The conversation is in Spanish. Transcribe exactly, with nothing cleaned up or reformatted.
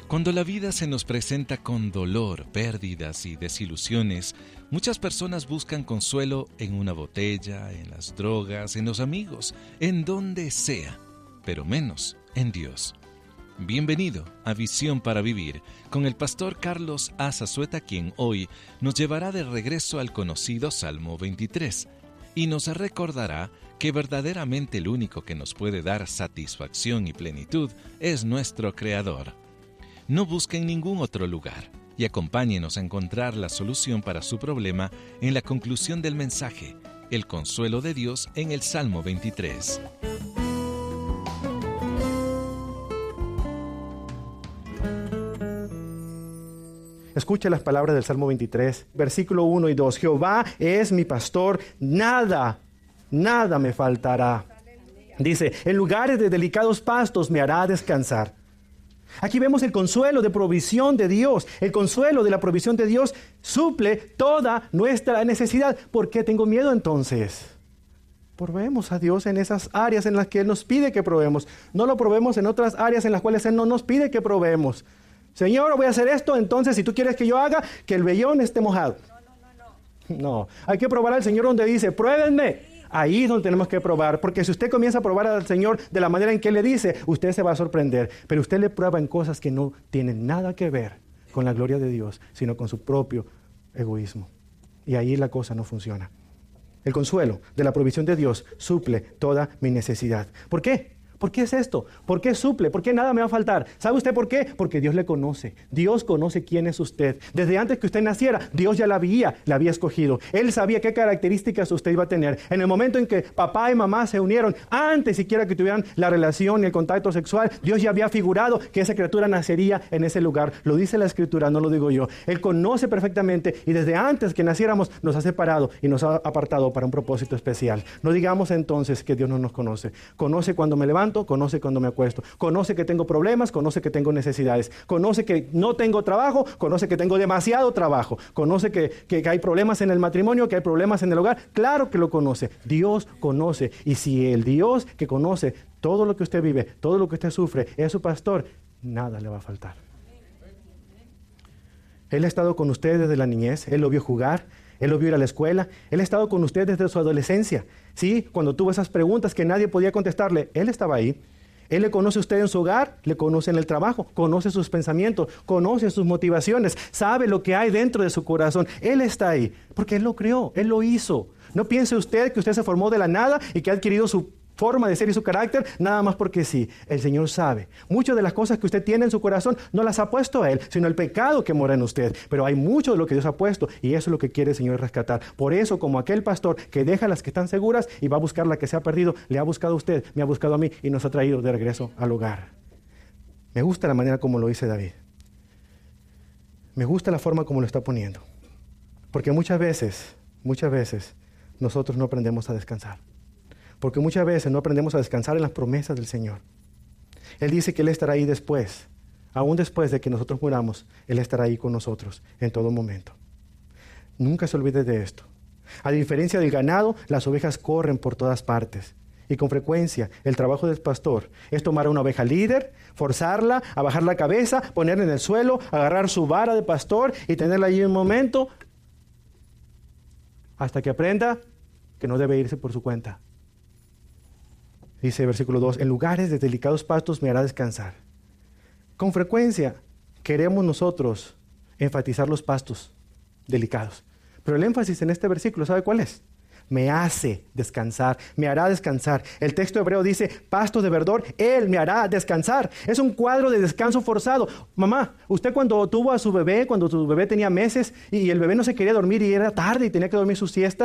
Cuando la vida se nos presenta con dolor, pérdidas y desilusiones, muchas personas buscan consuelo en una botella, en las drogas, en los amigos, en donde sea, pero menos en Dios. Bienvenido a Visión para Vivir con el pastor Carlos Azazueta, quien hoy nos llevará de regreso al conocido Salmo veintitrés y nos recordará que verdaderamente el único que nos puede dar satisfacción y plenitud es nuestro Creador. No busquen ningún otro lugar y acompáñenos a encontrar la solución para su problema en la conclusión del mensaje, el consuelo de Dios en el Salmo veintitrés. Escuche las palabras del Salmo veintitrés, versículo uno y dos. Jehová es mi pastor, nada, nada me faltará. Dice, en lugares de delicados pastos me hará descansar. Aquí vemos el consuelo de provisión de Dios. El consuelo de la provisión de Dios suple toda nuestra necesidad. ¿Por qué tengo miedo entonces? Probemos a Dios en esas áreas en las que Él nos pide que probemos. No lo probemos en otras áreas en las cuales Él no nos pide que probemos. Señor, voy a hacer esto, entonces si tú quieres que yo haga, que el vellón esté mojado. No, no, no. No, hay que probar al Señor donde dice, pruébenme. Ahí es donde tenemos que probar, porque si usted comienza a probar al Señor de la manera en que Él le dice, usted se va a sorprender. Pero usted le prueba en cosas que no tienen nada que ver con la gloria de Dios, sino con su propio egoísmo. Y ahí la cosa no funciona. El consuelo de la provisión de Dios suple toda mi necesidad. ¿Por qué? ¿Por qué es esto? ¿Por qué suple? ¿Por qué nada me va a faltar? ¿Sabe usted por qué? Porque Dios le conoce. Dios conoce quién es usted. Desde antes que usted naciera, Dios ya la había, la había escogido. Él sabía qué características usted iba a tener. En el momento en que papá y mamá se unieron, antes siquiera que tuvieran la relación y el contacto sexual, Dios ya había figurado que esa criatura nacería en ese lugar. Lo dice la Escritura, no lo digo yo. Él conoce perfectamente y desde antes que naciéramos nos ha separado y nos ha apartado para un propósito especial. No digamos entonces que Dios no nos conoce. Conoce cuando me levanto, conoce cuando me acuesto, conoce que tengo problemas, conoce que tengo necesidades, conoce que no tengo trabajo, conoce que tengo demasiado trabajo, conoce que, que, que hay problemas en el matrimonio, que hay problemas en el hogar. Claro que lo conoce, Dios conoce. Y si el Dios que conoce todo lo que usted vive, todo lo que usted sufre, es su pastor, nada le va a faltar. Él ha estado con usted desde la niñez, Él lo vio jugar, Él lo vio ir a la escuela, Él ha estado con usted desde su adolescencia. Sí, cuando tuvo esas preguntas que nadie podía contestarle, Él estaba ahí. Él le conoce a usted en su hogar, le conoce en el trabajo, conoce sus pensamientos, conoce sus motivaciones, sabe lo que hay dentro de su corazón. Él está ahí, porque Él lo creó, Él lo hizo. No piense usted que usted se formó de la nada y que ha adquirido su forma de ser y su carácter, nada más porque sí. El Señor sabe. Muchas de las cosas que usted tiene en su corazón no las ha puesto a Él, sino el pecado que mora en usted. Pero hay mucho de lo que Dios ha puesto y eso es lo que quiere el Señor rescatar. Por eso, como aquel pastor que deja las que están seguras y va a buscar la que se ha perdido, le ha buscado a usted, me ha buscado a mí y nos ha traído de regreso al hogar. Me gusta la manera como lo dice David. Me gusta la forma como lo está poniendo. Porque muchas veces, muchas veces, nosotros no aprendemos a descansar. Porque muchas veces no aprendemos a descansar en las promesas del Señor. Él dice que Él estará ahí después. Aún después de que nosotros muramos, Él estará ahí con nosotros en todo momento. Nunca se olvide de esto. A diferencia del ganado, las ovejas corren por todas partes. Y con frecuencia, el trabajo del pastor es tomar a una oveja líder, forzarla a bajar la cabeza, ponerla en el suelo, agarrar su vara de pastor y tenerla allí un momento hasta que aprenda que no debe irse por su cuenta. Dice versículo dos, en lugares de delicados pastos me hará descansar. Con frecuencia queremos nosotros enfatizar los pastos delicados. Pero el énfasis en este versículo, ¿sabe cuál es? Me hace descansar, me hará descansar. El texto hebreo dice, pastos de verdor, Él me hará descansar. Es un cuadro de descanso forzado. Mamá, usted cuando tuvo a su bebé, cuando su bebé tenía meses y el bebé no se quería dormir y era tarde y tenía que dormir su siesta,